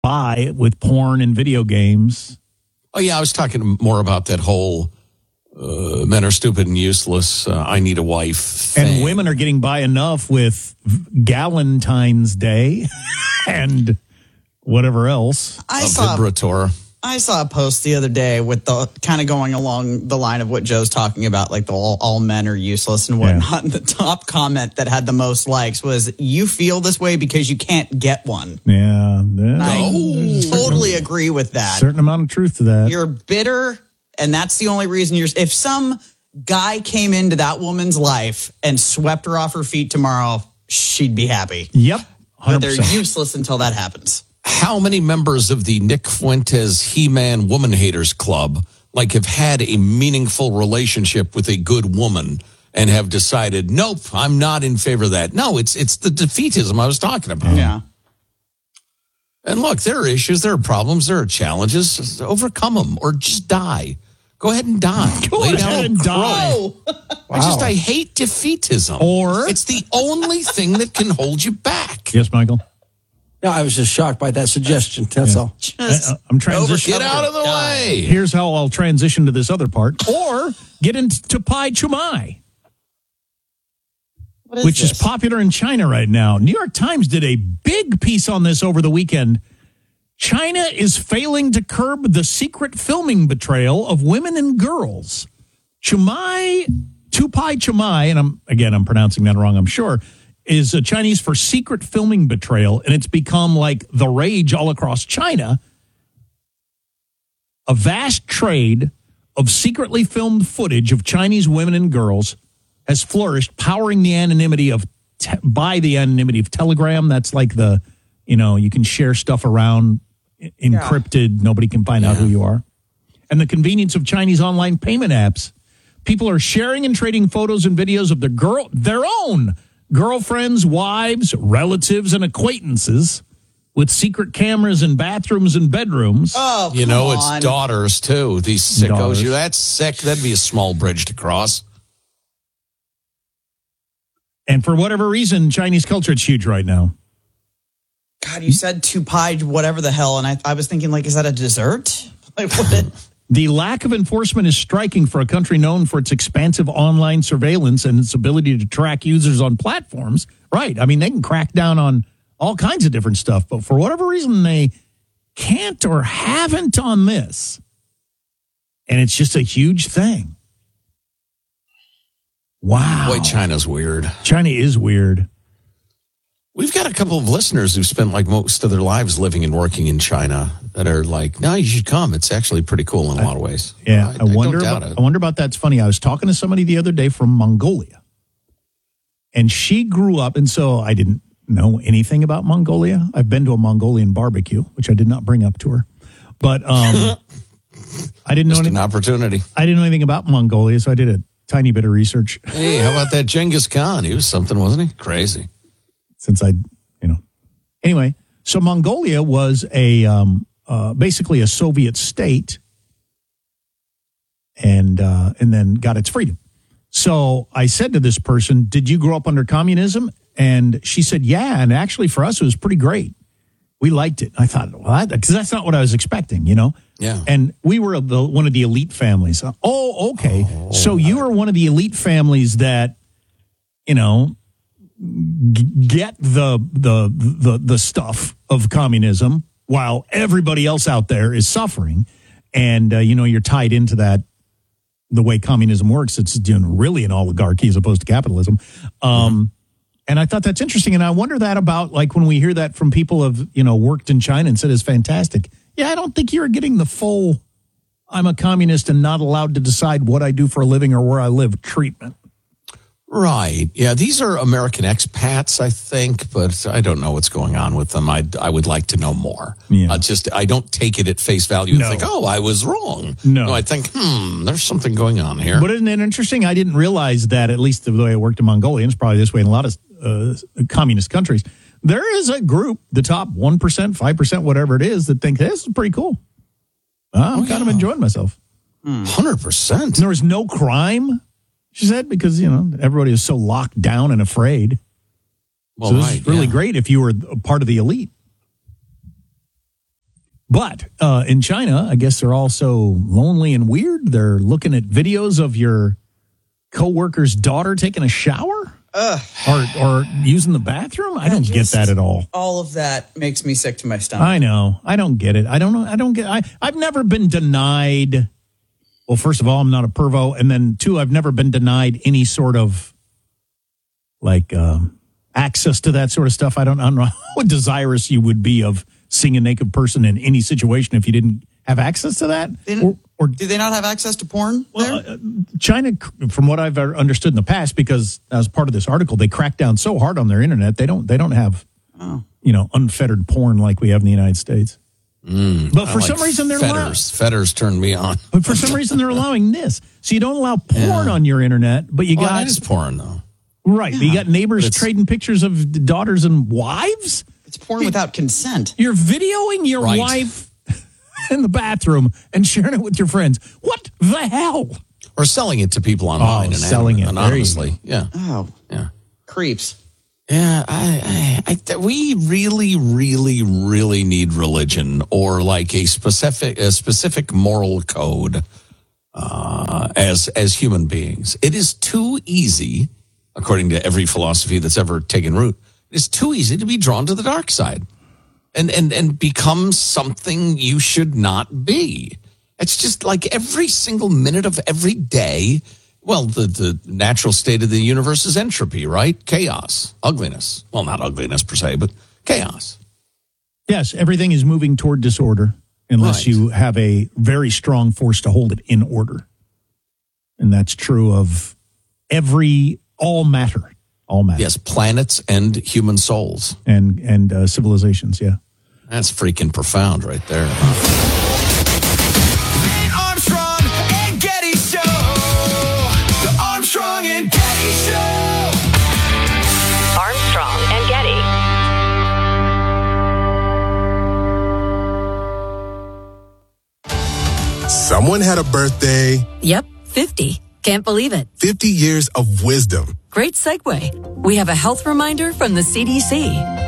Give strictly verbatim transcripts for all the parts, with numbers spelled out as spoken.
by with porn and video games. Oh, yeah, I was talking more about that whole uh, men are stupid and useless, uh, I need a wife thing. And women are getting by enough with Galentine's Day and whatever else. I a saw vibrator. I saw a post the other day with the kind of going along the line of what Joe's talking about, like the all, all men are useless and whatnot. Yeah. And the top comment that had the most likes was, "You feel this way because you can't get one." Yeah. And I totally agree with that. Certain amount of truth to that. You're bitter, and that's the only reason you're. If some guy came into that woman's life and swept her off her feet tomorrow, she'd be happy. Yep. one hundred But percent. they're useless until that happens. How many members of the Nick Fuentes He-Man Woman Haters Club like have had a meaningful relationship with a good woman and have decided, nope, I'm not in favor of that. No, it's it's the defeatism I was talking about. Yeah. And look, there are issues, there are problems, there are challenges. Just overcome them or just die. Go ahead and die. Go Lay ahead down and crow. die. I just I hate defeatism. Or- it's the only thing that can hold you back. Yes, Michael? No, I was just shocked by that suggestion. That's all. Just I, I'm transitioning. Get out of the way. Here's how I'll transition to this other part. Or get into Pai Chumai, What is which this? is popular in China right now. New York Times did a big piece on this over the weekend. China is failing to curb the secret filming betrayal of women and girls. Chumai, Tupai Chumai, and I'm again, I'm pronouncing that wrong, I'm sure, is a Chinese for secret filming betrayal, and it's become like the rage all across China. A vast trade of secretly filmed footage of Chinese women and girls has flourished, powering the anonymity of te- by the anonymity of Telegram. That's like the, you know, you can share stuff around e- encrypted. Nobody can find out who you are. And the convenience of Chinese online payment apps. People are sharing and trading photos and videos of their girl, their own girlfriends, wives, relatives, and acquaintances with secret cameras in bathrooms and bedrooms. Oh, You come know, on. it's daughters, too. These sickos. Daughters. You That's sick. That'd be a small bridge to cross. And for whatever reason, Chinese culture, it's huge right now. God, you said tupai, whatever the hell, and I, I was thinking, like, is that a dessert? Like, what? The lack of enforcement is striking for a country known for its expansive online surveillance and its ability to track users on platforms. Right. I mean, they can crack down on all kinds of different stuff, but for whatever reason, they can't or haven't on this. And it's just a huge thing. Wow. Boy, China's weird. China is weird. We've got a couple of listeners who've spent like most of their lives living and working in China that are like, no, you should come. It's actually pretty cool in a lot of ways. Yeah, I, I, wonder. I don't doubt about, it. I wonder about that's funny. I was talking to somebody the other day from Mongolia, and she grew up, and so I didn't know anything about Mongolia. I've been to a Mongolian barbecue, which I did not bring up to her, but um, I didn't know Just anything. an opportunity. I didn't know anything about Mongolia, so I did a tiny bit of research. Hey, how about that Genghis Khan? He was something, wasn't he? Crazy. Since I, you know, anyway, so Mongolia was a um, uh, basically a Soviet state, and uh, and then got its freedom. So I said to this person, "Did you grow up under communism?" And she said, "Yeah." And actually, for us, it was pretty great. We liked it. I thought, well, because that's not what I was expecting, you know. Yeah. And we were the, one of the elite families. Oh, okay. Oh, so you were one of the elite families that, you know, get the the the the stuff of communism while everybody else out there is suffering, and uh, you know, you're tied into that. The way communism works, it's doing really an oligarchy as opposed to capitalism. Um, mm-hmm. And I thought that's interesting, and I wonder that about like when we hear that from people who've, you know, worked in China and said it's fantastic. Yeah, I don't think you're getting the full "I'm a communist and not allowed to decide what I do for a living or where I live" treatment. Right. Yeah, these are American expats, I think, but I don't know what's going on with them. I I would like to know more. Yeah. I just I don't take it at face value and No. think, oh, I was wrong. No. I think, hmm, there's something going on here. But isn't it interesting? I didn't realize that, at least the way it worked in Mongolia, and it's probably this way in a lot of uh, communist countries, there is a group, the top one percent, five percent, whatever it is, that think this is pretty cool. I'm Oh, kind of yeah. enjoying myself. one hundred percent. There was no crime, she said, because, you know, everybody is so locked down and afraid. Well, so this right, is really yeah. great if you were a part of the elite. But uh, in China, I guess they're all so lonely and weird. They're looking at videos of your coworker's daughter taking a shower Ugh. or or using the bathroom. I don't get that at all. All of that makes me sick to my stomach. I know. I don't get it. I don't know. I don't get. I I've never been denied. Well, first of all, I'm not a pervo, and then two, I've never been denied any sort of like um, access to that sort of stuff. I don't, I don't know how desirous you would be of seeing a naked person in any situation if you didn't have access to that. Or, or do they not have access to porn well, there? uh, China, from what I've understood in the past, because as part of this article, they cracked down so hard on their internet, they don't they don't have oh. you know unfettered porn like we have in the United States. Mm, but for I some like reason they're fetters. allowed. Fetters turned me on. But for some reason they're allowing this. So you don't allow porn Yeah. on your internet, but you well, got that is porn though. Right. Yeah. But you got neighbors It's- trading pictures of daughters and wives? It's porn without consent. You're videoing your Right. wife in the bathroom and sharing it with your friends. What the hell? Or selling it to people online and selling it. There you anonymously. Yeah. Oh, Yeah. creeps. Yeah, I, I, I, we really, really, really need religion or like a specific, a specific moral code uh, as as human beings. It is too easy, according to every philosophy that's ever taken root. It's too easy to be drawn to the dark side, and and and become something you should not be. It's just like every single minute of every day. Well, the, the natural state of the universe is entropy, right? Chaos, ugliness. Well, not ugliness per se, but chaos. Yes, everything is moving toward disorder unless Right. you have a very strong force to hold it in order. And that's true of every, all matter, all matter. Yes, planets and human souls. And, and uh, civilizations, yeah. That's freaking profound right there. Armstrong and Getty Show. The Armstrong and Getty Show. Armstrong and Getty. Someone had a birthday, Yep, fifty. Can't believe it. fifty years of wisdom. Great segue. We have a health reminder from the C D C.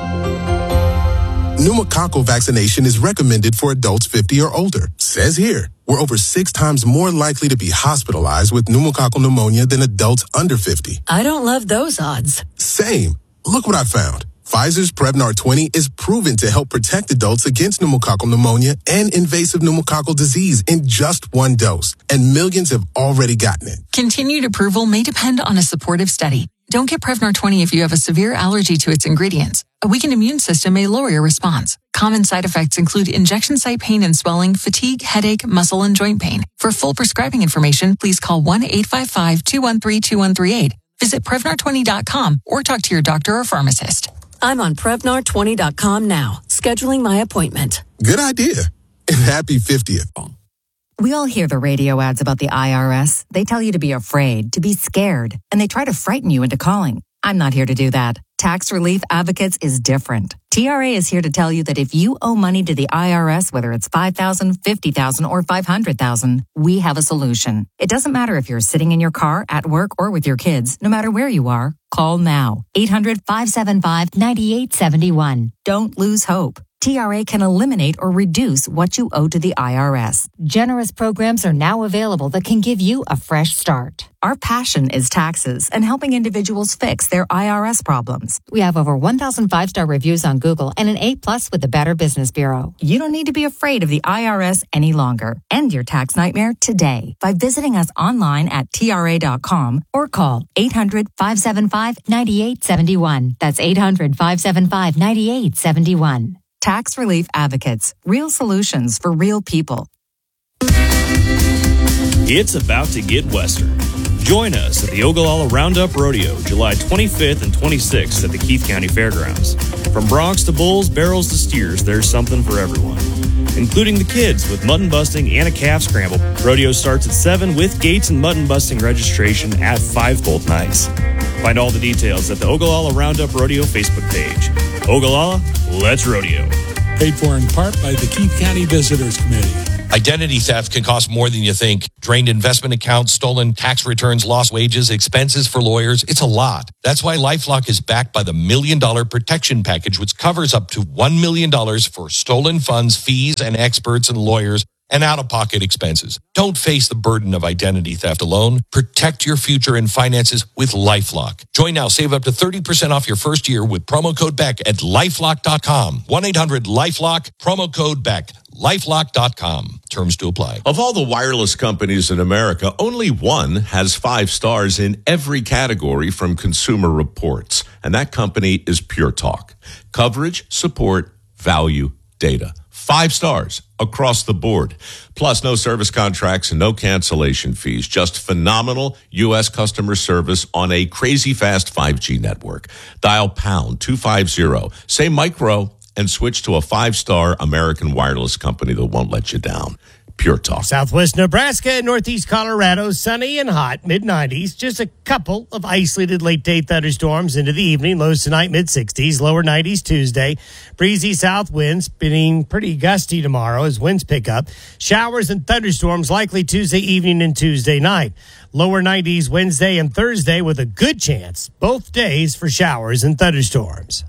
Pneumococcal vaccination is recommended for adults fifty or older. Says here, we're over six times more likely to be hospitalized with pneumococcal pneumonia than adults under fifty. I don't love those odds. Same. Look what I found. Pfizer's Prevnar twenty is proven to help protect adults against pneumococcal pneumonia and invasive pneumococcal disease in just one dose. And millions have already gotten it. Continued approval may depend on a supportive study. Don't get Prevnar twenty if you have a severe allergy to its ingredients. A weakened immune system may lower your response. Common side effects include injection site pain and swelling, fatigue, headache, muscle, and joint pain. For full prescribing information, please call one eight five five, two one three, two one three eight. Visit Prevnar twenty dot com or talk to your doctor or pharmacist. I'm on Prevnar twenty dot com now, scheduling my appointment. Good idea. And happy fiftieth. We all hear the radio ads about the I R S. They tell you to be afraid, to be scared, and they try to frighten you into calling. I'm not here to do that. Tax Relief Advocates is different. T R A is here to tell you that if you owe money to the I R S, whether it's five thousand dollars, fifty thousand dollars, or five hundred thousand dollars, we have a solution. It doesn't matter if you're sitting in your car, at work, or with your kids. No matter where you are, call now. eight hundred, five seven five, nine eight seven one. Don't lose hope. T R A can eliminate or reduce what you owe to the I R S. Generous programs are now available that can give you a fresh start. Our passion is taxes and helping individuals fix their I R S problems. We have over one thousand five-star reviews on Google and an A plus with the Better Business Bureau. You don't need to be afraid of the I R S any longer. End your tax nightmare today by visiting us online at T R A dot com or call eight hundred, five seven five, nine eight seven one. That's eight hundred, five seven five, nine eight seven one. Tax Relief Advocates. Real solutions for real people. It's about to get Western. Join us at the Ogallala Roundup Rodeo, July twenty-fifth and twenty-sixth at the Keith County Fairgrounds. From broncs to bulls, barrels to steers, there's something for everyone, including the kids with mutton busting and a calf scramble. Rodeo starts at seven with gates and mutton busting registration at five both nights. Find all the details at the Ogallala Roundup Rodeo Facebook page. Ogallala, let's rodeo. Paid for in part by the Keith County Visitors Committee. Identity theft can cost more than you think. Drained investment accounts, stolen tax returns, lost wages, expenses for lawyers. It's a lot. That's why LifeLock is backed by the Million Dollar Protection Package, which covers up to one million dollars for stolen funds, fees, and experts and lawyers, and out-of-pocket expenses. Don't face the burden of identity theft alone. Protect your future and finances with LifeLock. Join now. Save up to thirty percent off your first year with promo code Beck at lifelock dot com. one eight hundred lifelock, promo code Beck. lifelock dot com. Terms to apply. Of all the wireless companies in America, only one has five stars in every category from Consumer Reports, and that company is Pure Talk. Coverage, support, value, data. Five stars across the board. Plus, no service contracts and no cancellation fees. Just phenomenal U S customer service on a crazy fast five G network. Dial pound two fifty, say micro, and switch to a five-star American wireless company that won't let you down. Pure Talk. Southwest Nebraska and northeast Colorado, sunny and hot, mid nineties. Just a couple of isolated late-day thunderstorms into the evening. Lows tonight, mid sixties. Lower nineties Tuesday. Breezy south winds, being pretty gusty tomorrow as winds pick up. Showers and thunderstorms likely Tuesday evening and Tuesday night. Lower nineties Wednesday and Thursday with a good chance both days for showers and thunderstorms.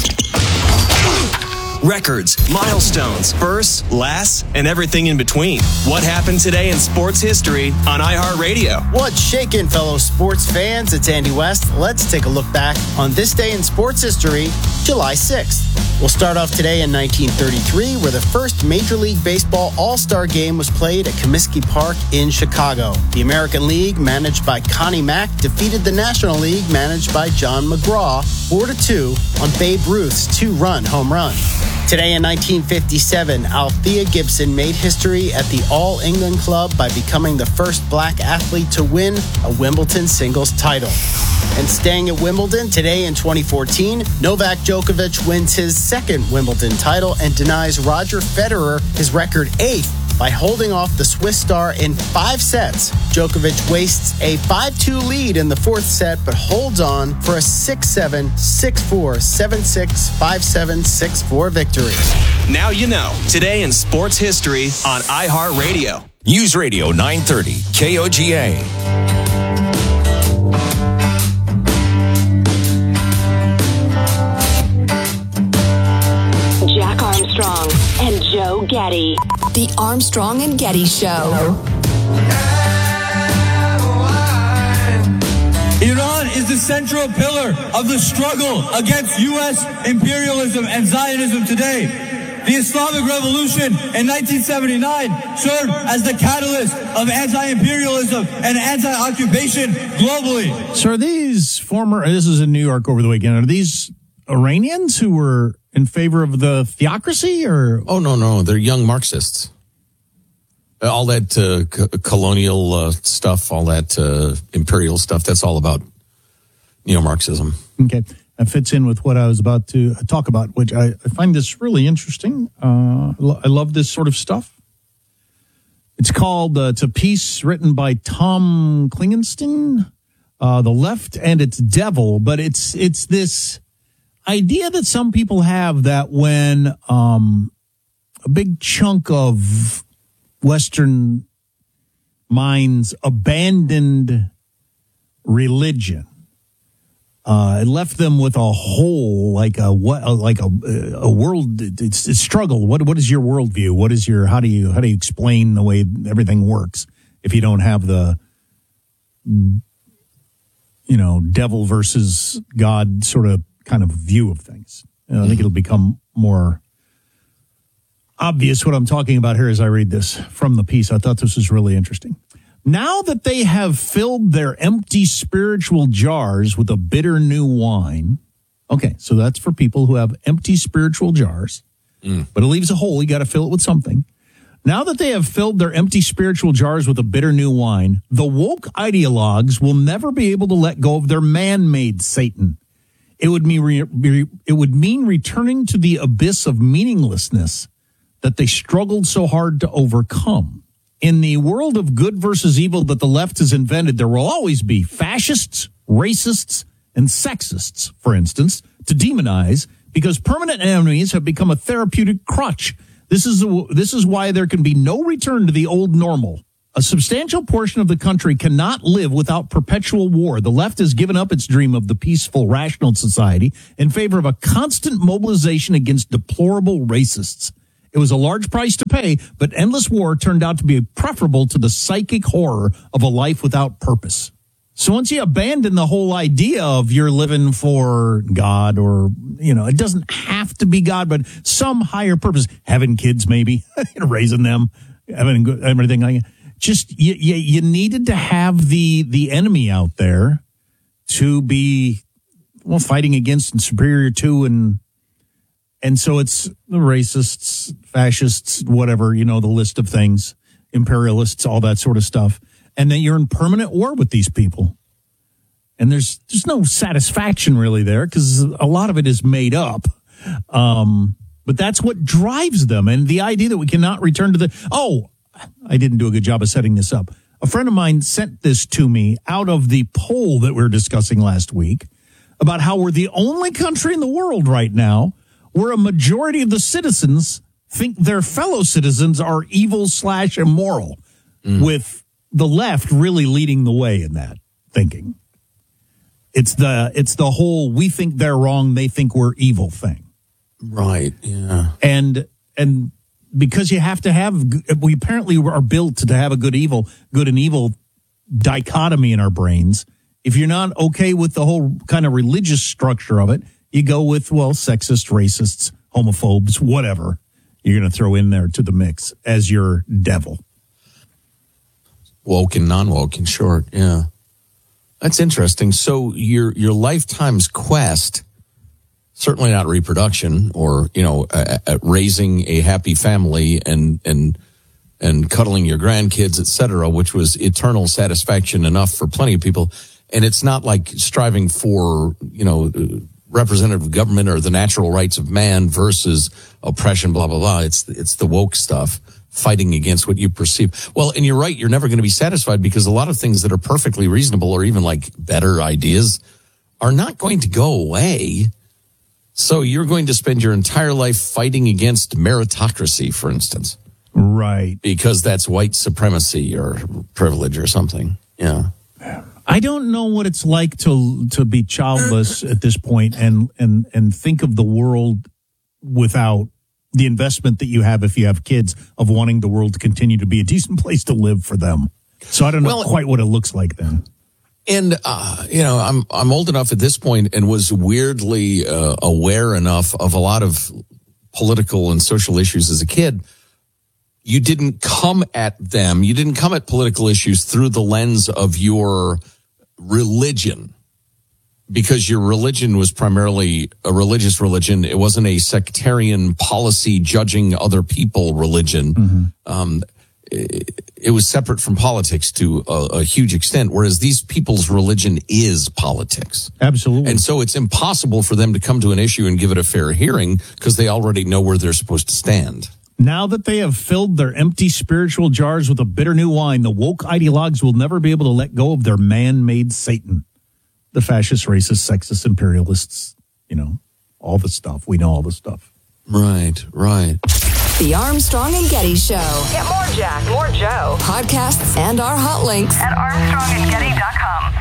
Records, milestones, firsts, lasts, and everything in between. What happened today in sports history on iHeartRadio? What's shaking, fellow sports fans? It's Andy West. Let's take a look back on this day in sports history, July sixth. We'll start off today in nineteen thirty-three, where the first Major League Baseball All-Star Game was played at Comiskey Park in Chicago. The American League, managed by Connie Mack, defeated the National League, managed by John McGraw, four to two on Babe Ruth's two-run home run. Today in nineteen fifty-seven, Althea Gibson made history at the All England Club by becoming the first black athlete to win a Wimbledon singles title. And staying at Wimbledon, today in twenty fourteen, Novak Djokovic wins his second Wimbledon title and denies Roger Federer his record eighth by holding off the Swiss star in five sets. Djokovic wastes a five two lead in the fourth set, but holds on for a six seven, six four, seven six, five seven, six four victory. Now you know. Today in sports history on iHeartRadio. News Radio nine thirty, K O G A. Armstrong and Joe Getty. The Armstrong and Getty Show. Iran is the central pillar of the struggle against U S imperialism and Zionism today. The Islamic Revolution in nineteen seventy-nine served as the catalyst of anti-imperialism and anti-occupation globally. So are these former, this is in New York over the weekend, are these Iranians who were in favor of the theocracy, or? Oh, no, no. They're young Marxists. All that uh, c- colonial uh, stuff, all that uh, imperial stuff, that's all about neo-Marxism. Okay. That fits in with what I was about to talk about, which I, I find this really interesting. Uh, I love this sort of stuff. It's called, uh, it's a piece written by Tom Klingenstein, uh, The Left and Its Devil, but it's it's this idea that some people have that when um, a big chunk of Western minds abandoned religion, uh, it left them with a hole, like a what, like a a world. It's, it's struggle. What what is your worldview? What is your how do you how do you explain the way everything works if you don't have the, you know, devil versus God sort of kind of view of things? And I think it'll become more obvious what I'm talking about here as I read this from the piece. I thought this was really interesting. Now that they have filled their empty spiritual jars with a bitter new wine. Okay, so that's for people who have empty spiritual jars, mm. but it leaves a hole. You got to fill it with something. Now that they have filled their empty spiritual jars with a bitter new wine, the woke ideologues will never be able to let go of their man-made Satan. It would mean re- it would mean returning to the abyss of meaninglessness that they struggled so hard to overcome. In the world of good versus evil that the left has invented, there will always be fascists, racists, and sexists, for instance, to demonize, because permanent enemies have become a therapeutic crutch. This is this is why there can be no return to the old normal. A substantial portion of the country cannot live without perpetual war. The left has given up its dream of the peaceful, rational society in favor of a constant mobilization against deplorable racists. It was a large price to pay, but endless war turned out to be preferable to the psychic horror of a life without purpose. So once you abandon the whole idea of you're living for God, or, you know, it doesn't have to be God, but some higher purpose, having kids maybe, raising them, having good, everything like that. Just you, you, you needed to have the the enemy out there to be, well, fighting against and superior to, and and so it's the racists, fascists, whatever, you know, the list of things, imperialists, all that sort of stuff. And then you're in permanent war with these people. And there's there's no satisfaction really there, because a lot of it is made up. Um, but that's what drives them. And the idea that we cannot return to the, oh, I didn't do a good job of setting this up. A friend of mine sent this to me out of the poll that we were discussing last week about how we're the only country in the world right now where a majority of the citizens think their fellow citizens are evil slash immoral, mm. with the left really leading the way in that thinking. It's the it's the whole we think they're wrong, they think we're evil thing. Right, yeah. And and because you have to have, we apparently are built to have a good evil, good and evil dichotomy in our brains. If you're not okay with the whole kind of religious structure of it, you go with, well, sexist, racists, homophobes, whatever you're going to throw in there to the mix as your devil. Woke and non-woke, in short, yeah. That's interesting. So your your lifetime's quest, certainly not reproduction or, you know, uh, uh, raising a happy family and and and cuddling your grandkids, et cetera, which was eternal satisfaction enough for plenty of people. And it's not like striving for, you know, representative government or the natural rights of man versus oppression, blah, blah, blah. It's it's the woke stuff, fighting against what you perceive. Well, and you're right, you're never going to be satisfied, because a lot of things that are perfectly reasonable or even like better ideas are not going to go away. So you're going to spend your entire life fighting against meritocracy, for instance. Right. Because that's white supremacy or privilege or something. Yeah. I don't know what it's like to to be childless at this point and, and, and think of the world without the investment that you have if you have kids of wanting the world to continue to be a decent place to live for them. So I don't know well, quite what it looks like then. And, uh, you know, I'm I'm old enough at this point and was weirdly uh, aware enough of a lot of political and social issues as a kid. You didn't come at them. You didn't come at political issues through the lens of your religion, because your religion was primarily a religious religion. It wasn't a sectarian policy judging other people religion. Mm-hmm. Um, it, it was separate from politics to a, a huge extent, whereas these people's religion is politics. Absolutely. And so it's impossible for them to come to an issue and give it a fair hearing because they already know where they're supposed to stand. Now that they have filled their empty spiritual jars with a bitter new wine, the woke ideologues will never be able to let go of their man-made Satan. The fascist, racist, sexist, imperialists, you know, all the stuff. We know all the stuff. Right, right. The Armstrong and Getty Show. Get more Jack, more Joe. Podcasts and our hot links at armstrong and getty dot com.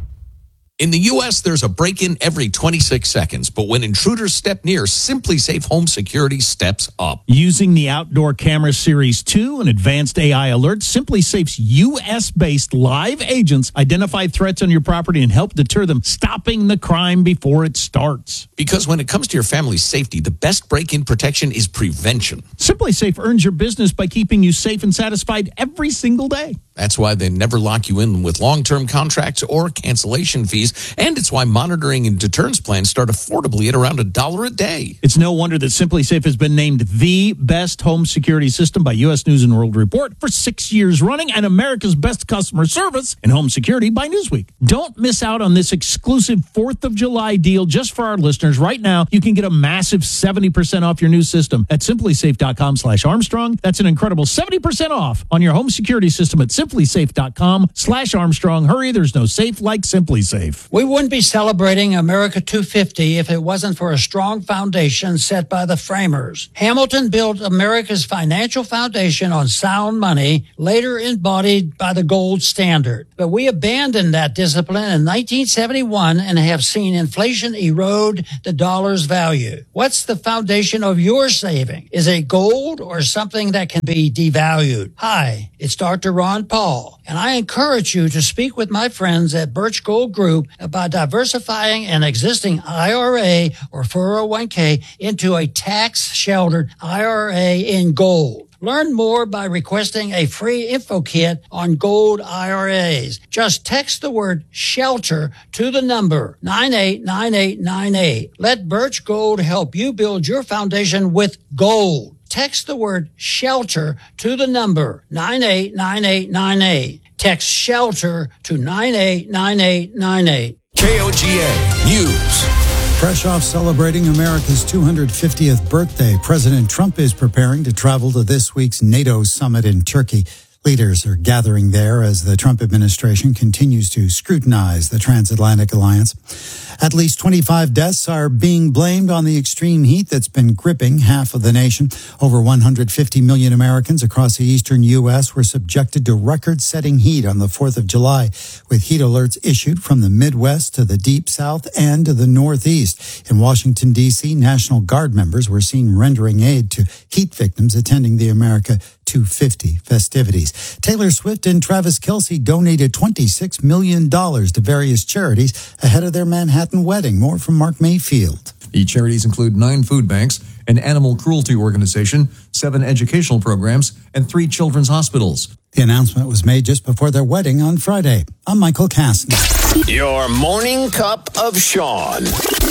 In the U S, there's a break-in every twenty-six seconds, but when intruders step near, Simply Safe Home Security steps up. Using the Outdoor Camera Series two and advanced A I alerts, Simply Safe's U S-based live agents identify threats on your property and help deter them, stopping the crime before it starts. Because when it comes to your family's safety, the best break-in protection is prevention. Simply Safe earns your business by keeping you safe and satisfied every single day. That's why they never lock you in with long-term contracts or cancellation fees. And it's why monitoring and deterrence plans start affordably at around a dollar a day. It's no wonder that Simply Safe has been named the best home security system by U S News and World Report for six years running and America's best customer service in home security by Newsweek. Don't miss out on this exclusive fourth of July deal just for our listeners. Right now, you can get a massive seventy percent off your new system at simply safe dot com slash Armstrong. That's an incredible seventy percent off on your home security system at simplysafe.com slash Armstrong. Hurry, there's no safe like Simply Safe. We wouldn't be celebrating America two fifty if it wasn't for a strong foundation set by the framers. Hamilton built America's financial foundation on sound money, later embodied by the gold standard. But we abandoned that discipline in nineteen seventy-one and have seen inflation erode the dollar's value. What's the foundation of your saving? Is it gold or something that can be devalued? Hi, it's Doctor Ron Paul, and I encourage you to speak with my friends at Birch Gold Group about diversifying an existing I R A or four oh one k into a tax-sheltered I R A in gold. Learn more by requesting a free info kit on gold I R As. Just text the word shelter to the number nine eight nine eight nine eight. Let Birch Gold help you build your foundation with gold. Text the word shelter to the number nine eight nine eight nine eight. Text shelter to nine eight nine eight nine eight. K O G A News. Fresh off celebrating America's two hundred fiftieth birthday, President Trump is preparing to travel to this week's NATO summit in Turkey. Leaders are gathering there as the Trump administration continues to scrutinize the transatlantic alliance. At least twenty-five deaths are being blamed on the extreme heat that's been gripping half of the nation. Over one hundred fifty million Americans across the eastern U S were subjected to record-setting heat on the fourth of July, with heat alerts issued from the Midwest to the Deep South and to the Northeast. In Washington, D C, National Guard members were seen rendering aid to heat victims attending the America two fifty festivities. Taylor Swift and Travis Kelce donated twenty-six million dollars to various charities ahead of their Manhattan wedding. More from Mark Mayfield. The charities include nine food banks, an animal cruelty organization, seven educational programs, and three children's hospitals. The announcement was made just before their wedding on Friday. I'm Michael Kastner. Your morning cup of Sean.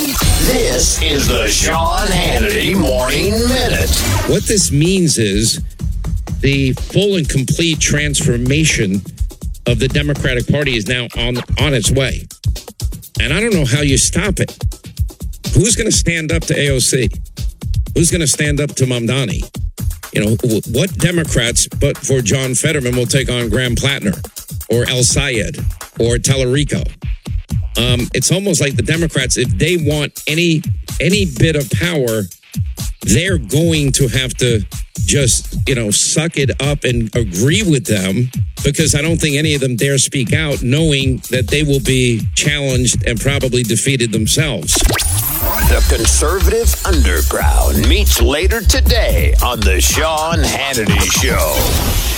This is the Sean Hannity Morning Minute. What this means is the full and complete transformation of the Democratic Party is now on on its way. And I don't know how you stop it. Who's going to stand up to A O C? Who's going to stand up to Mamdani? You know, what Democrats, but for John Fetterman, will take on Graham Plattner or El Sayed or Tallarico? Um, it's almost like the Democrats, if they want any any bit of power, they're going to have to just, you know, suck it up and agree with them, because I don't think any of them dare speak out, knowing that they will be challenged and probably defeated themselves. The Conservative Underground meets later today on the Sean Hannity Show.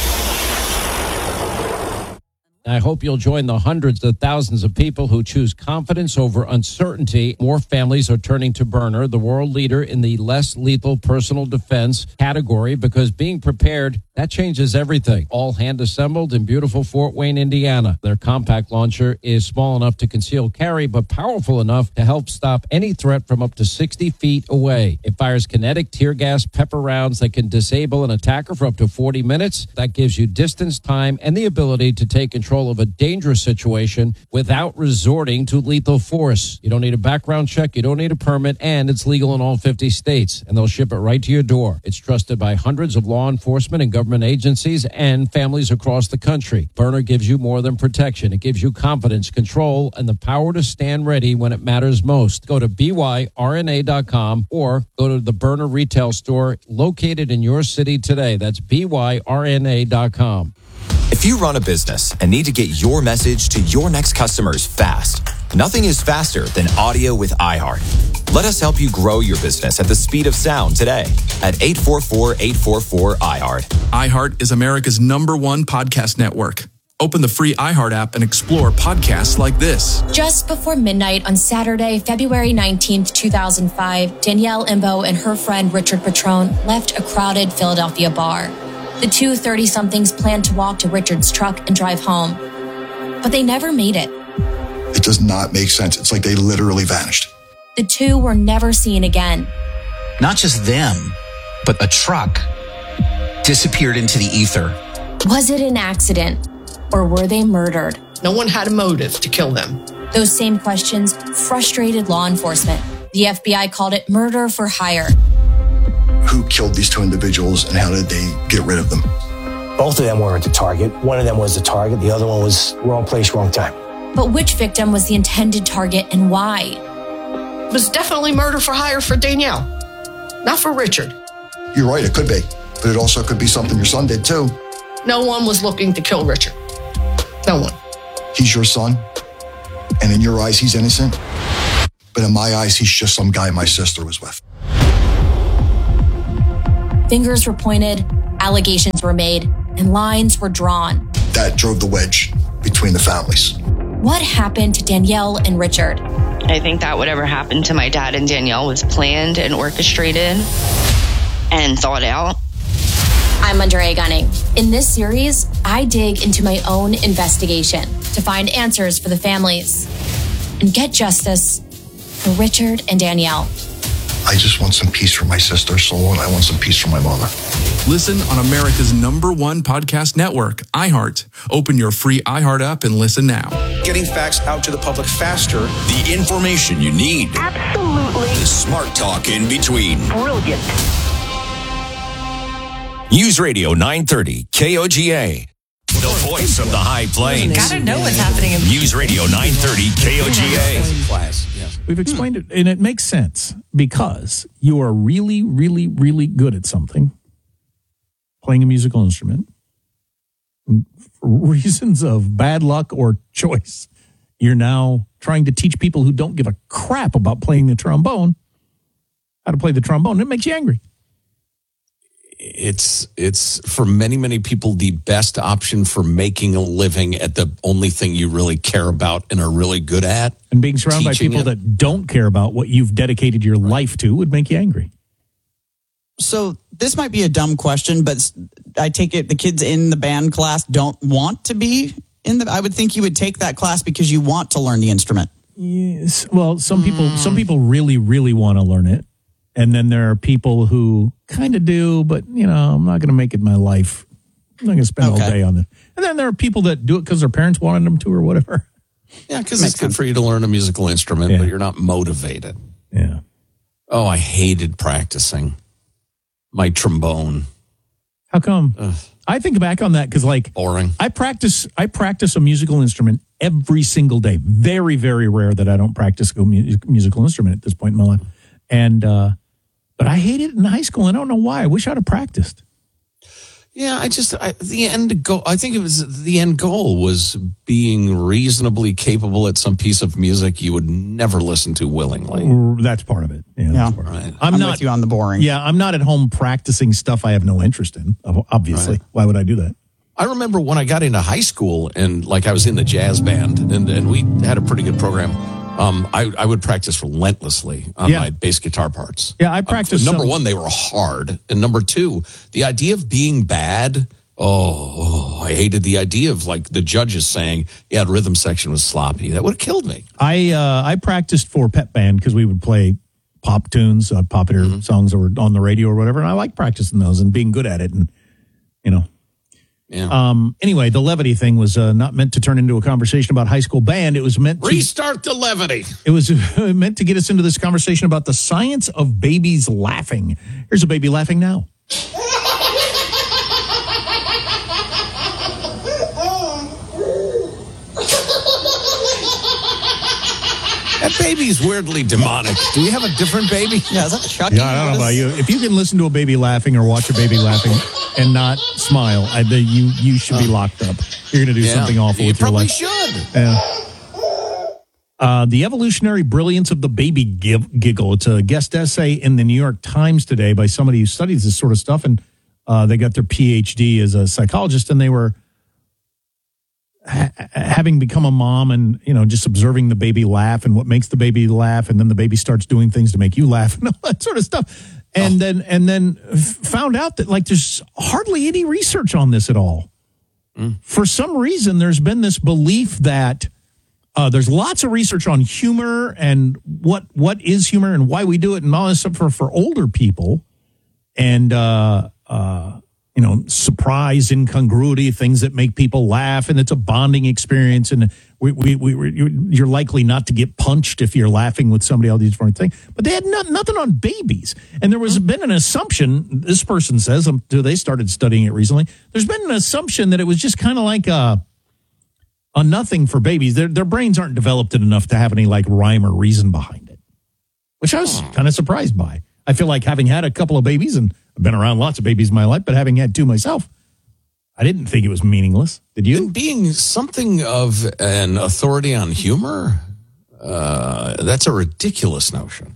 I hope you'll join the hundreds of thousands of people who choose confidence over uncertainty. More families are turning to Byrna, the world leader in the less lethal personal defense category, because being prepared, that changes everything. All hand assembled in beautiful Fort Wayne, Indiana. Their compact launcher is small enough to conceal carry, but powerful enough to help stop any threat from up to sixty feet away. It fires kinetic tear gas pepper rounds that can disable an attacker for up to forty minutes. That gives you distance, time, and the ability to take control of a dangerous situation without resorting to lethal force. You don't need a background check, you don't need a permit, and it's legal in all fifty states, and they'll ship it right to your door. It's trusted by hundreds of law enforcement and government agencies and families across the country. Byrna gives you more than protection. It gives you confidence, control, and the power to stand ready when it matters most. Go to B Y R N A dot com or go to the Byrna retail store located in your city today. That's B Y R N A dot com. If you run a business and need to get your message to your next customers fast, nothing is faster than audio with iHeart. Let us help you grow your business at the speed of sound today at eight four four, eight four four, iHeart. iHeart is America's number one podcast network. Open the free iHeart app and explore podcasts like this. Just before midnight on Saturday, February nineteenth, two thousand five, Danielle Imbo and her friend Richard Patrone left a crowded Philadelphia bar. The two thirty-somethings planned to walk to Richard's truck and drive home, but they never made it. It does not make sense. It's like they literally vanished. The two were never seen again. Not just them, but a truck disappeared into the ether. Was it an accident, or were they murdered? No one had a motive to kill them. Those same questions frustrated law enforcement. The F B I called it murder for hire. Who killed these two individuals and how did they get rid of them? Both of them weren't the target. One of them was the target. The other one was wrong place, wrong time. But which victim was the intended target and why? It was definitely murder for hire for Danielle, not for Richard. You're right, it could be. But it also could be something your son did too. No one was looking to kill Richard. No one. He's your son, and in your eyes, he's innocent. But in my eyes, he's just some guy my sister was with. Fingers were pointed, allegations were made, and lines were drawn. That drove the wedge between the families. What happened to Danielle and Richard? I think that whatever happened to my dad and Danielle was planned and orchestrated and thought out. I'm Andrea Gunning. In this series, I dig into my own investigation to find answers for the families and get justice for Richard and Danielle. I just want some peace for my sister's soul, and I want some peace for my mother. Listen on America's number one podcast network, iHeart. Open your free iHeart app and listen now. Getting facts out to the public faster. The information you need. Absolutely. The smart talk in between. Brilliant. News Radio nine thirty, K O G A. The voice of the High Plains. Gotta know what's happening in News Radio nine thirty, K O G A. Class, yes. We've explained it, and it makes sense because you are really, really, really good at something, playing a musical instrument, and for reasons of bad luck or choice, you're now trying to teach people who don't give a crap about playing the trombone how to play the trombone. It makes you angry. It's it's for many, many people the best option for making a living at the only thing you really care about and are really good at. And being surrounded by people it. that don't care about what you've dedicated your life to would make you angry. So this might be a dumb question, but I take it the kids in the band class don't want to be in the. I would think you would take that class because you want to learn the instrument. Yes. Well, some people, mm. some people really, really want to learn it. And then there are people who kind of do, but, you know, I'm not going to make it my life. I'm not going to spend Okay. all day on it. And then there are people that do it because their parents wanted them to or whatever. Yeah, because it's good for you to learn a musical instrument, Yeah. but you're not motivated. Yeah. Oh, I hated practicing my trombone. How come? Ugh. I think back on that because, like, Boring. I practice. I practice a musical instrument every single day. Very, very rare that I don't practice a mu- musical instrument at this point in my life. And uh, but I hated it in high school. I don't know why. I wish I'd have practiced. Yeah, I just I, the end goal. I think it was the end goal was being reasonably capable at some piece of music you would never listen to willingly. That's part of it. Yeah, Yeah. that's part of it. Right. I'm, I'm not with you on the boring. Yeah, I'm not at home practicing stuff I have no interest in. Obviously, Right. why would I do that? I remember when I got into high school and like I was in the jazz band and, and we had a pretty good program. Um, I, I would practice relentlessly on Yeah. my bass guitar parts. Yeah, I practiced Um, number some- one, they were hard. And number two, the idea of being bad, oh, I hated the idea of like the judges saying, yeah, the rhythm section was sloppy. That would have killed me. I uh, I practiced for pep band because we would play pop tunes, uh, popular Mm-hmm. songs that were on the radio or whatever, and I like practicing those and being good at it. And you know, Yeah. um, anyway, the levity thing was uh, not meant to turn into a conversation about high school band. It was meant to Restart the levity. It was meant to get us into this conversation about the science of babies laughing. Here's a baby laughing now. That baby's weirdly demonic. Do you have a different baby? Yeah, is that Chucky? Yeah, I don't know about you. If you can listen to a baby laughing or watch a baby laughing and not smile, I, the, you you should be locked up. You're going to do Yeah. something awful You with your probably life. should. Yeah. Uh, the evolutionary brilliance of the baby give, giggle. It's a guest essay in the New York Times today by somebody who studies this sort of stuff, and uh, they got their P H D as a psychologist, and they were ha- having become a mom and, you know, just observing the baby laugh and what makes the baby laugh, and then the baby starts doing things to make you laugh and all that sort of stuff. And then and then f- found out that, like, there's hardly any research on this at all. Mm. For some reason, there's been this belief that Uh, there's lots of research on humor and what what is humor and why we do it and all this stuff for, for older people. And, uh, uh, you know, sup- surprise, incongruity, things that make people laugh, and it's a bonding experience. And we, we, we, you're likely not to get punched if you're laughing with somebody, all these different things. But they had not, nothing on babies. And there was been an assumption, this person says, um, they started studying it recently, there's been an assumption that it was just kind of like a, a nothing for babies. Their, their brains aren't developed enough to have any like rhyme or reason behind it, which I was kind of surprised by. I feel like having had a couple of babies, and I've been around lots of babies in my life, but having had two myself, I didn't think it was meaningless. Did you? And being something of an authority on humor, uh, that's a ridiculous notion.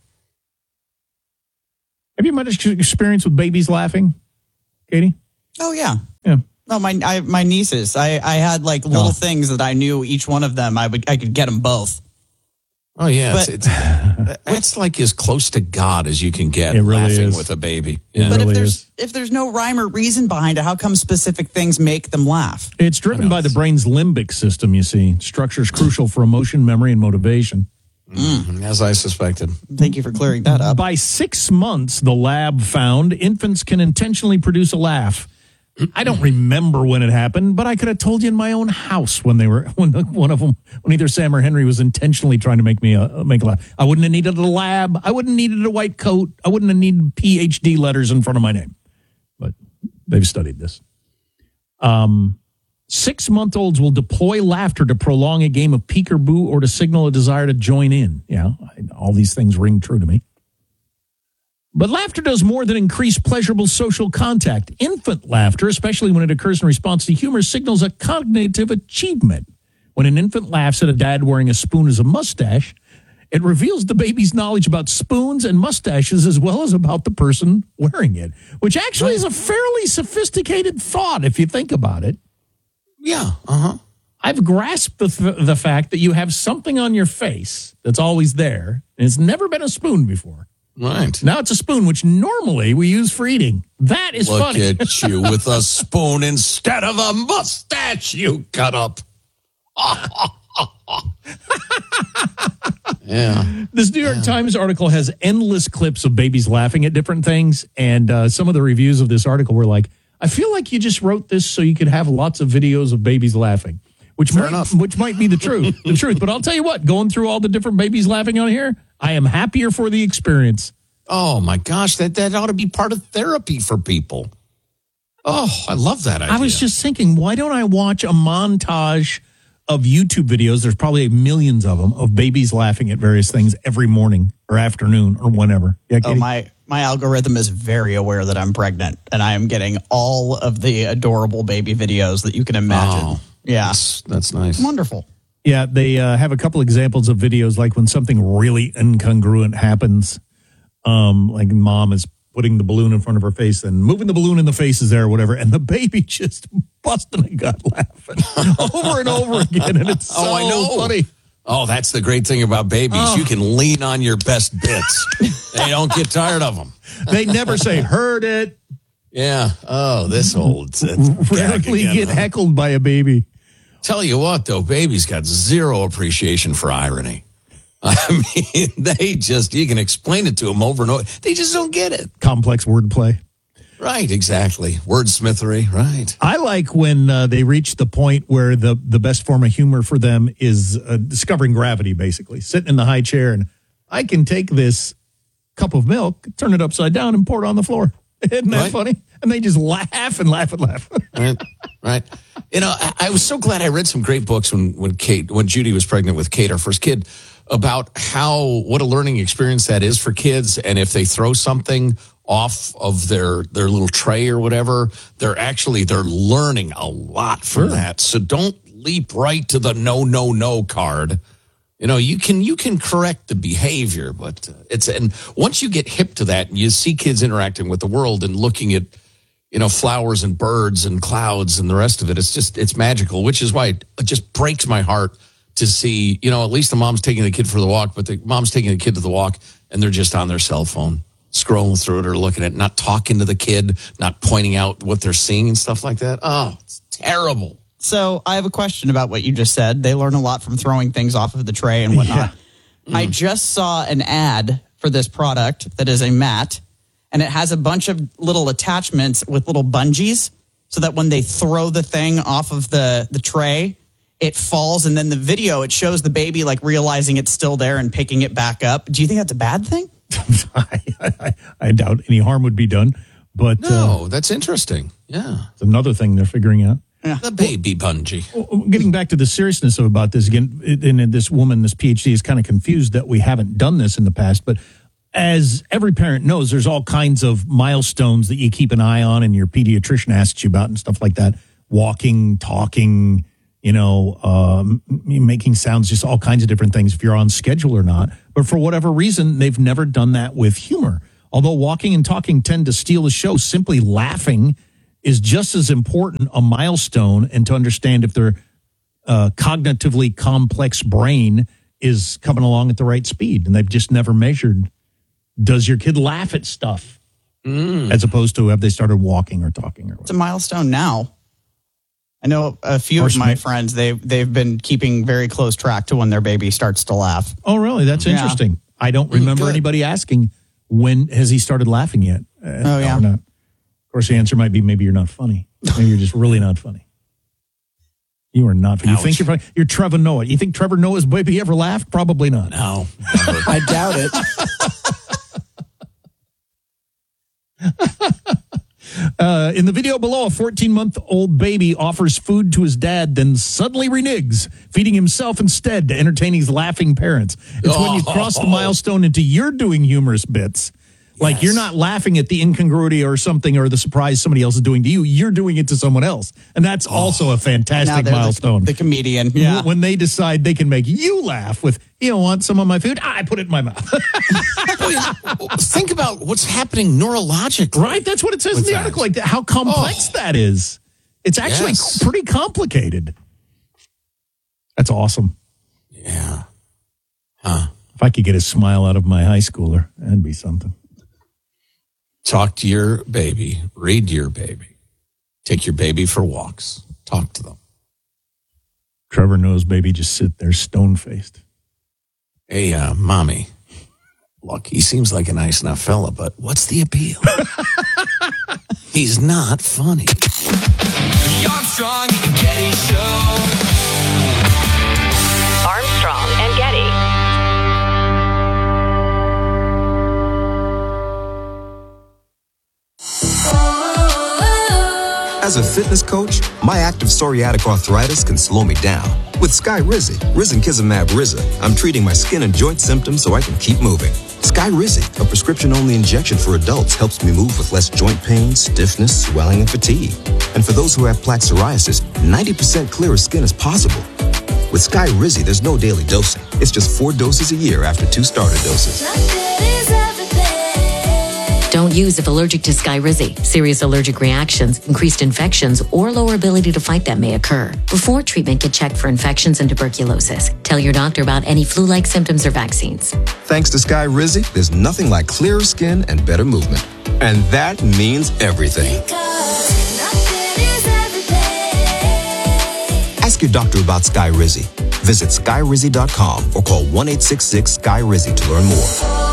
Have you much experience with babies laughing, Katie? Oh, yeah. Yeah. No, my I, my nieces, I, I had like little Oh. things that I knew each one of them, I would I could get them both. Oh, yeah. But- it's, it's, it's like as close to God as you can get It really laughing is. with a baby. It Yeah. But really if there's is. if there's no rhyme or reason behind it, how come specific things make them laugh? It's driven by the brain's limbic system, you see. Structures crucial for emotion, memory, and motivation. Mm, as I suspected. Thank you for clearing that up. By six months, the lab found infants can intentionally produce a laugh. I don't remember when it happened, but I could have told you in my own house when they were when one of them, when either Sam or Henry was intentionally trying to make me uh, make a laugh. I wouldn't have needed a lab. I wouldn't have needed a white coat. I wouldn't have needed P H D letters in front of my name. But they've studied this. Um, six-month-olds will deploy laughter to prolong a game of peekaboo or to signal a desire to join in. Yeah, I, all these things ring true to me. But laughter does more than increase pleasurable social contact. Infant laughter, especially when it occurs in response to humor, signals a cognitive achievement. When an infant laughs at a dad wearing a spoon as a mustache, it reveals the baby's knowledge about spoons and mustaches as well as about the person wearing it, which actually is a fairly sophisticated thought if you think about it. Yeah, uh-huh. I've grasped the, th- the fact that you have something on your face that's always there, and it's never been a spoon before. Right. Now it's a spoon, which normally we use for eating. That is Look funny. at you with a spoon instead of a mustache you cut up. Yeah. This New York Times article has endless clips of babies laughing at different things, and uh, some of the reviews of this article were like, I feel like you just wrote this so you could have lots of videos of babies laughing, which Fair might, enough. which might be the truth, the truth. But I'll tell you what, going through all the different babies laughing on here, I am happier for the experience. Oh, my gosh. That, that ought to be part of therapy for people. Oh, I love that idea. I was just thinking, why don't I watch a montage of YouTube videos? There's probably millions of them of babies laughing at various things every morning or afternoon or whenever. Yeah, Oh, Katie? my my algorithm is very aware that I'm pregnant, and I am getting all of the adorable baby videos that you can imagine. Oh, yeah, that's, that's nice. Wonderful. Yeah, they uh, have a couple examples of videos like when something really incongruent happens, um, like mom is putting the balloon in front of her face and moving the balloon in the face is there or whatever, and the baby just busting a gut laughing over and over again, and it's so Oh, I know. funny. Oh, that's the great thing about babies. Oh. You can lean on your best bits. They don't get tired of them. They never say, heard it. Yeah. Oh, this old. Rarely get heckled by a baby. Tell you what, though, babies got zero appreciation for irony. I mean, they just, you can explain it to them over and over. They just don't get it. Complex wordplay. Right, exactly. Wordsmithery, right. I like when uh, they reach the point where the, the best form of humor for them is uh, discovering gravity, basically. Sitting in the high chair and I can take this cup of milk, turn it upside down, and pour it on the floor. Isn't that Right. funny? And they just laugh and laugh and laugh. Right, right. You know, I, I was so glad I read some great books when, when Kate, when Judy was pregnant with Kate, our first kid, about how, what a learning experience that is for kids. And if they throw something off of their, their little tray or whatever, they're actually, they're learning a lot from Sure. that. So don't leap right to the no, no, no card. You know, you can, you can correct the behavior, but uh, it's, and once you get hip to that and you see kids interacting with the world and looking at, you know, flowers and birds and clouds and the rest of it, it's just, it's magical, which is why it just breaks my heart to see, you know, at least the mom's taking the kid for the walk, but the mom's taking the kid to the walk and they're just on their cell phone, scrolling through it or looking at it, not talking to the kid, not pointing out what they're seeing and stuff like that. Oh, it's terrible. So I have a question about what you just said. They learn a lot from throwing things off of the tray and whatnot. Yeah. I just saw an ad for this product that is a mat, and it has a bunch of little attachments with little bungees so that when they throw the thing off of the, the tray, it falls. And then the video, it shows the baby like realizing it's still there and picking it back up. Do you think that's a bad thing? I, I, I doubt any harm would be done. But no, uh, that's interesting. Yeah. It's another thing they're figuring out. Yeah. The baby bungee. Well, getting back to the seriousness of about this again, and this woman, this PhD, is kind of confused that we haven't done this in the past. But as every parent knows, there's all kinds of milestones that you keep an eye on and your pediatrician asks you about and stuff like that. Walking, talking, you know, um, making sounds, just all kinds of different things if you're on schedule or not. But for whatever reason, they've never done that with humor. Although walking and talking tend to steal the show, simply laughing is just as important a milestone, and to understand if their uh, cognitively complex brain is coming along at the right speed. And they've just never measured, does your kid laugh at stuff? Mm. As opposed to have they started walking or talking or whatever. It's a milestone now. I know a few of my friends, they've, they've been keeping very close track to when their baby starts to laugh. Oh, really? That's Yeah. interesting. I don't remember Good. anybody asking, when has he started laughing yet? Uh, Oh, yeah. or not. Of course, the answer might be maybe you're not funny. Maybe you're just really not funny. You are not funny. You think you're funny? You're Trevor Noah. You think Trevor Noah's baby ever laughed? Probably not. No. I doubt it. Uh, in the video below, a fourteen-month-old baby offers food to his dad, then suddenly reneges, feeding himself instead to entertain his laughing parents. It's when you cross the milestone into you're doing humorous bits. Like, you're not laughing at the incongruity or something or the surprise somebody else is doing to you. You're doing it to someone else. And that's also a Now fantastic they're the- milestone. The, comedian. Yeah. When they decide they can make you laugh with, you don't want some of my food? I put it in my mouth. Think about what's happening neurologically. Right? That's what it says in the that. article. Like, how complex that is. It's actually Yes. pretty complicated. That's awesome. Yeah. Huh. If I could get a smile out of my high schooler, that'd be something. Talk to your baby. Read to your baby. Take your baby for walks. Talk to them. Trevor Noah's baby just sit there stone-faced. Hey, uh, mommy. Look, he seems like a nice enough fella, but what's the appeal? He's not funny. The Armstrong and Getty Show. Armstrong and Getty. As a fitness coach, my active psoriatic arthritis can slow me down. With Skyrizi, Risankizumab Riza, I'm treating my skin and joint symptoms so I can keep moving. Skyrizi, a prescription-only injection for adults, helps me move with less joint pain, stiffness, swelling, and fatigue. And for those who have plaque psoriasis, ninety percent clearer skin is possible. With Skyrizi, there's no daily dosing. It's just four doses a year after two starter doses. Don't use if allergic to Skyrizi. Serious allergic reactions, increased infections, or lower ability to fight them may occur. Before treatment, get checked for infections and tuberculosis. Tell your doctor about any flu-like symptoms or vaccines. Thanks to Skyrizi, there's nothing like clearer skin and better movement. And that means everything. Ask your doctor about Skyrizi. Visit Skyrizi dot com or call one eight six six Sky Rizzi to learn more.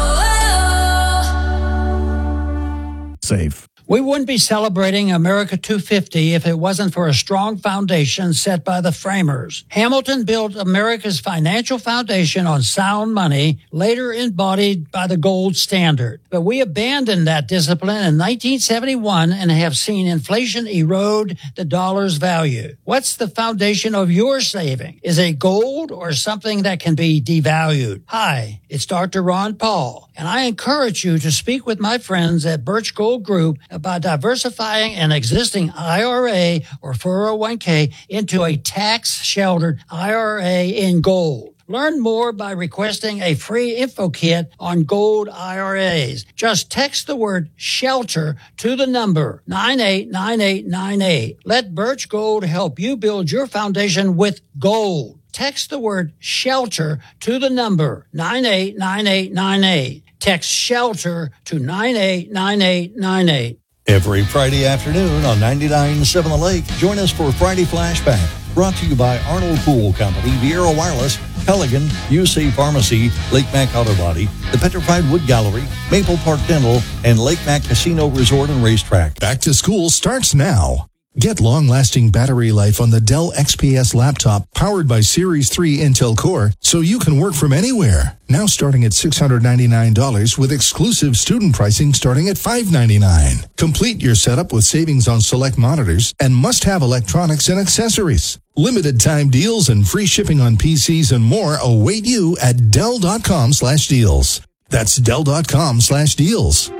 Safe. We wouldn't be celebrating America two fifty if it wasn't for a strong foundation set by the framers. Hamilton built America's financial foundation on sound money, later embodied by the gold standard. But we abandoned that discipline in nineteen seventy-one and have seen inflation erode the dollar's value. What's the foundation of your saving? Is it gold or something that can be devalued? Hi, it's Doctor Ron Paul, and I encourage you to speak with my friends at Birch Gold Group about diversifying an existing I R A or four oh one k into a tax-sheltered I R A in gold. Learn more by requesting a free info kit on gold I R As. Just text the word shelter to the number nine eight nine eight nine eight. Let Birch Gold help you build your foundation with gold. Text the word shelter to the number nine eight nine eight nine eight. Text shelter to nine eight nine eight nine eight. Every Friday afternoon on ninety-nine point seven The Lake, join us for Friday Flashback, brought to you by Arnold Pool Company, Viera Wireless, Pelican, U C Pharmacy, Lake Mac Auto Body, the Petrified Wood Gallery, Maple Park Dental, and Lake Mac Casino Resort and Racetrack. Back to school starts now. Get long-lasting battery life on the Dell X P S laptop powered by Series three Intel Core so you can work from anywhere. Now starting at six hundred ninety-nine dollars with exclusive student pricing starting at five hundred ninety-nine dollars. Complete your setup with savings on select monitors and must-have electronics and accessories. Limited time deals and free shipping on P Cs and more await you at Dell.com slash deals. That's Dell.com slash deals.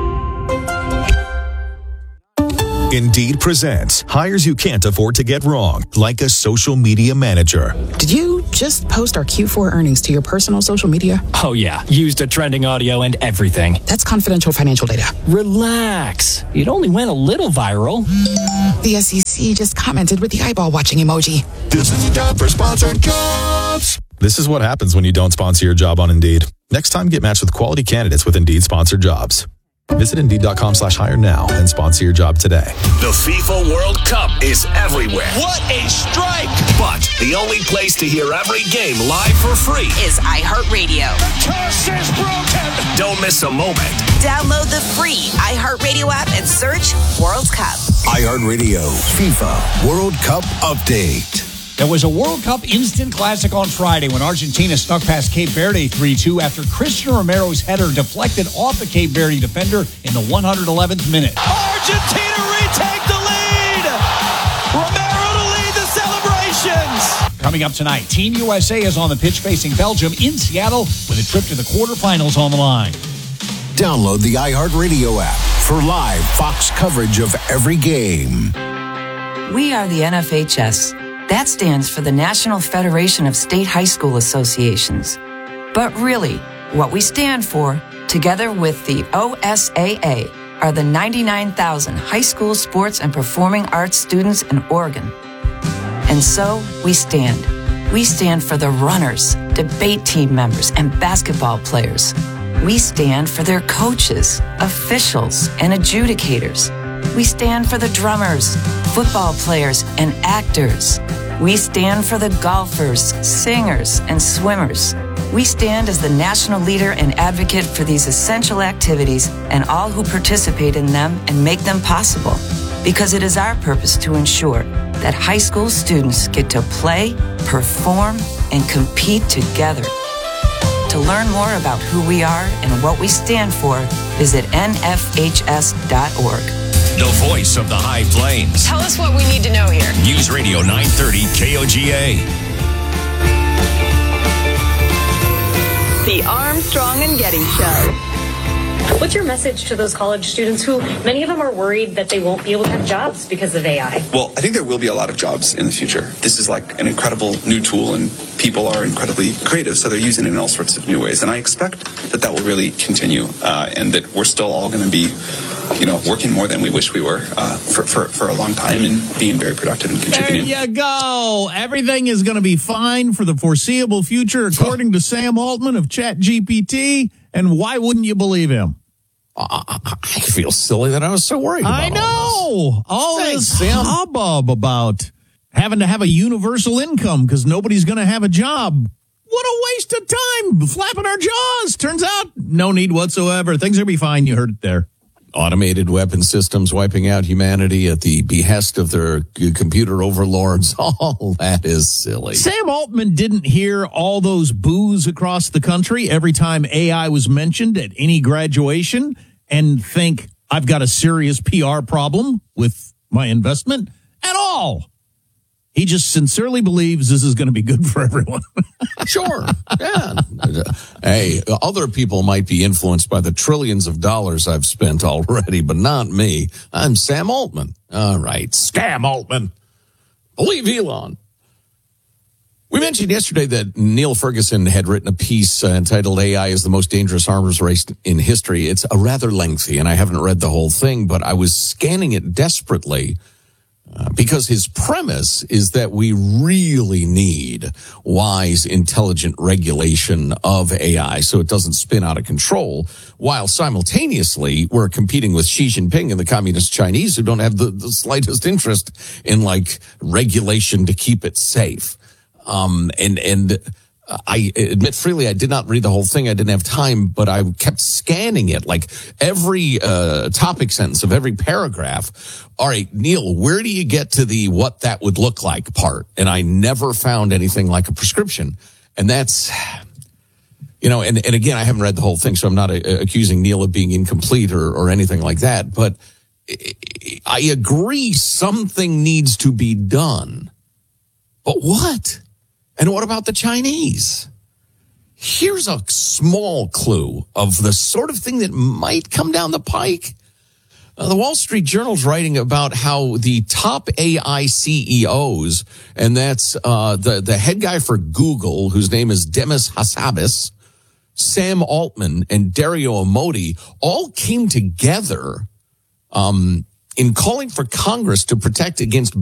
Indeed presents hires you can't afford to get wrong, like a social media manager. Did you just post our Q four earnings to your personal social media? Oh, yeah. Used a trending audio and everything. That's confidential financial data. Relax. It only went a little viral. The S E C just commented with the eyeball watching emoji. This is a job for sponsored jobs. This is what happens when you don't sponsor your job on Indeed. Next time, get matched with quality candidates with Indeed sponsored jobs. Visit Indeed.com slash hire now and sponsor your job today. The FIFA World Cup is everywhere. What a strike! But the only place to hear every game live for free is iHeartRadio. The curse is broken! Don't miss a moment. Download the free iHeartRadio app and search World Cup. iHeartRadio FIFA World Cup Update. There was a World Cup instant classic on Friday when Argentina snuck past Cape Verde three two after Christian Romero's header deflected off the Cape Verde defender in the one hundred eleventh minute. Argentina retake the lead! Romero to lead the celebrations! Coming up tonight, Team U S A is on the pitch facing Belgium in Seattle with a trip to the quarterfinals on the line. Download the iHeartRadio app for live Fox coverage of every game. We are the N F H S. That stands for the National Federation of State High School Associations. But really, what we stand for, together with the O S A A, are the ninety-nine thousand high school sports and performing arts students in Oregon. And so, we stand. We stand for the runners, debate team members, and basketball players. We stand for their coaches, officials, and adjudicators. We stand for the drummers, football players, and actors. We stand for the golfers, singers, and swimmers. We stand as the national leader and advocate for these essential activities and all who participate in them and make them possible. Because it is our purpose to ensure that high school students get to play, perform, and compete together. To learn more about who we are and what we stand for, visit N F H S dot org. The voice of the High Plains. Tell us what we need to know here. News Radio nine thirty K O G A. The Armstrong and Getty Show. What's your message to those college students who, many of them are worried that they won't be able to have jobs because of A I? Well, I think there will be a lot of jobs in the future. This is like an incredible new tool, and people are incredibly creative, so they're using it in all sorts of new ways. And I expect that that will really continue, uh, and that we're still all going to be, you know, working more than we wish we were uh, for, for, for a long time and being very productive and contributing. There you go. Everything is going to be fine for the foreseeable future, according to Sam Altman of ChatGPT. And why wouldn't you believe him? I, I feel silly that I was so worried about I know. all, all Thanks, this Sam. hubbub about having to have a universal income because nobody's going to have a job. What a waste of time flapping our jaws. Turns out no need whatsoever. Things are going to be fine. You heard it there. Automated weapon systems wiping out humanity at the behest of their computer overlords. All that is silly. Sam Altman didn't hear all those boos across the country every time A I was mentioned at any graduation and think, I've got a serious P R problem with my investment at all. He just sincerely believes this is going to be good for everyone. Sure. Yeah. Hey, other people might be influenced by the trillions of dollars I've spent already, but not me. I'm Sam Altman. All right. Scam Altman. Believe Elon. We mentioned yesterday that Neil Ferguson had written a piece uh, entitled A I is the most dangerous arms race in history. It's a rather lengthy, and I haven't read the whole thing, but I was scanning it desperately Uh, because his premise is that we really need wise, intelligent regulation of A I so it doesn't spin out of control, while simultaneously we're competing with Xi Jinping and the communist Chinese who don't have the, the slightest interest in, like, regulation to keep it safe. Um, and, and I admit freely, I did not read the whole thing. I didn't have time, but I kept scanning it, like every uh, topic sentence of every paragraph. All right, Neil, where do you get to the what that would look like part? And I never found anything like a prescription. And that's, you know, and, and again, I haven't read the whole thing, so I'm not a, accusing Neil of being incomplete or, or anything like that. But I agree something needs to be done. But what? And what about the Chinese? Here's a small clue of the sort of thing that might come down the pike. Uh, the Wall Street Journal's writing about how the top A I C E Os, and that's uh, the, the head guy for Google, whose name is Demis Hassabis, Sam Altman, and Dario Amodei, all came together um, in calling for Congress to protect against